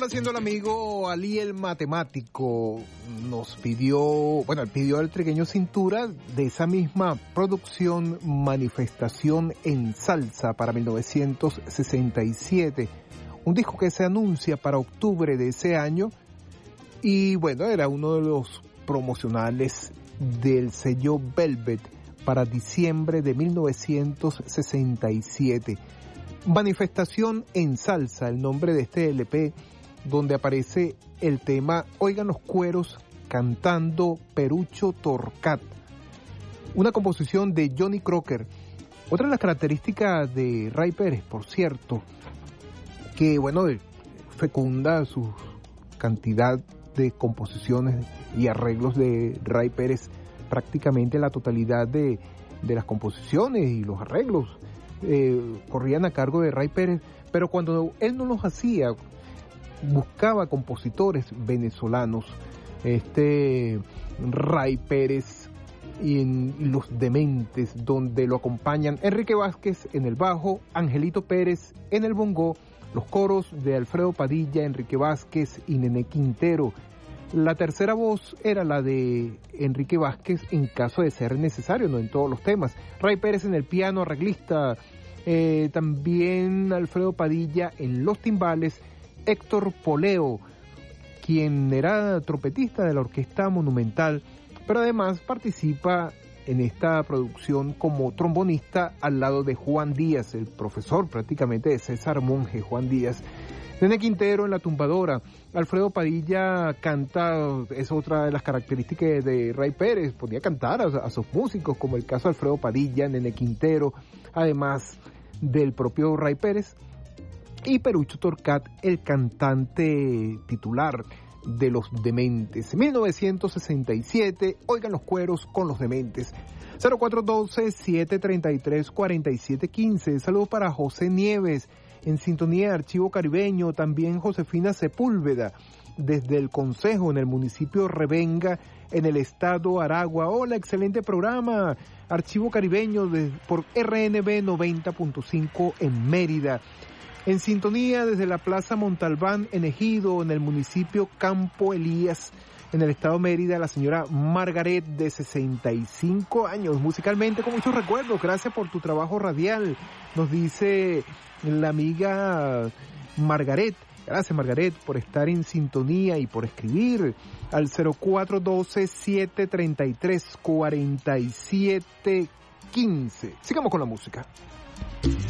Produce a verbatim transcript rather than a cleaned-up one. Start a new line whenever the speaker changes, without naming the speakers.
haciendo el amigo Ali el matemático. Nos pidió, bueno, él pidió al Trigueño Cintura de esa misma producción Manifestación en Salsa para mil novecientos sesenta y siete. Un disco que se anuncia para octubre de ese año y bueno, era uno de los promocionales del sello Velvet para diciembre de mil novecientos sesenta y siete. Manifestación en Salsa, el nombre de este L P, donde aparece el tema Oigan los cueros cantando Perucho Torcat, una composición de Johnny Crocker. Otra de las características de Ray Pérez, por cierto, que bueno, fecunda su cantidad de composiciones y arreglos de Ray Pérez, prácticamente la totalidad de, de las composiciones y los arreglos Eh, corrían a cargo de Ray Pérez, pero cuando él no los hacía, buscaba compositores venezolanos. Este Ray Pérez y en Los Dementes, donde lo acompañan Enrique Vázquez en el bajo, Angelito Pérez en el bongo, los coros de Alfredo Padilla, Enrique Vázquez y Nené Quintero. La tercera voz era la de Enrique Vázquez en caso de ser necesario, no en todos los temas. Ray Pérez en el piano, arreglista, eh, también Alfredo Padilla en los timbales, Héctor Poleo, quien era trompetista de la Orquesta Monumental, pero además participa en esta producción como trombonista al lado de Juan Díaz, el profesor prácticamente de César Monge, Juan Díaz. Nené Quintero en la tumbadora. Alfredo Padilla canta, es otra de las características de Ray Pérez, podía cantar a, a sus músicos, como el caso de Alfredo Padilla, Nené Quintero, además del propio Ray Pérez, y Perucho Torcat, el cantante titular de Los Dementes. mil novecientos sesenta y siete, Oigan los cueros con Los Dementes. cero cuatro uno dos, siete tres tres, cuatro siete uno cinco. Saludos para José Nieves, en sintonía de Archivo Caribeño, también Josefina Sepúlveda, desde el Consejo en el municipio Revenga, en el estado Aragua. Hola, excelente programa, Archivo Caribeño de, por R N B noventa punto cinco en Mérida. En sintonía desde la Plaza Montalbán en Ejido, en el municipio Campo Elías, en el estado Mérida, la señora Margaret, de sesenta y cinco años, musicalmente con muchos recuerdos. Gracias por tu trabajo radial, nos dice la amiga Margaret. Gracias, Margaret, por estar en sintonía y por escribir al cero cuatro uno dos, siete tres tres, cuatro siete uno cinco. Sigamos con la música.